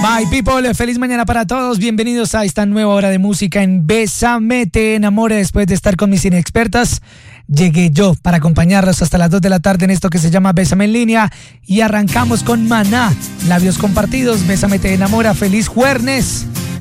My people, feliz mañana para todos. Bienvenidos a esta nueva hora de música en Bésame, te enamore. Después de estar con mis inexpertas, llegué yo para acompañarlos hasta las 2 de la tarde en esto que se llama Bésame en línea. Y arrancamos con Maná, Labios Compartidos. Bésame, te enamora. Feliz jueves.